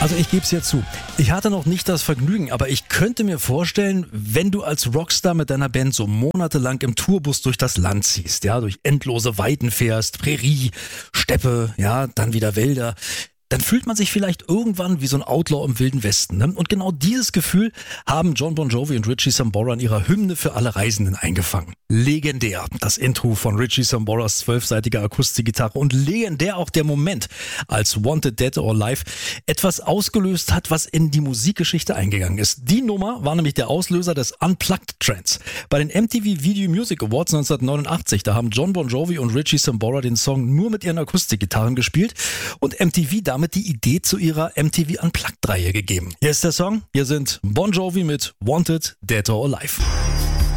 Also ich gebe es jetzt zu, ich hatte noch nicht das Vergnügen, aber ich könnte mir vorstellen, wenn du als Rockstar mit deiner Band so monatelang im Tourbus durch das Land ziehst, ja, durch endlose Weiden fährst, Prärie, Steppe, ja, dann wieder Wälder, dann fühlt man sich vielleicht irgendwann wie so ein Outlaw im Wilden Westen. Ne? Und genau dieses Gefühl haben Jon Bon Jovi und Richie Sambora in ihrer Hymne für alle Reisenden eingefangen. Legendär, das Intro von Richie Samboras 12-seitiger Akustikgitarre und legendär auch der Moment, als Wanted Dead or Alive etwas ausgelöst hat, was in die Musikgeschichte eingegangen ist. Die Nummer war nämlich der Auslöser des Unplugged-Trends. Bei den MTV Video Music Awards 1989, da haben Jon Bon Jovi und Richie Sambora den Song nur mit ihren Akustikgitarren gespielt und MTV damit die Idee zu ihrer MTV Unplugged-Reihe gegeben. Hier ist der Song, hier sind Bon Jovi mit Wanted Dead or Alive.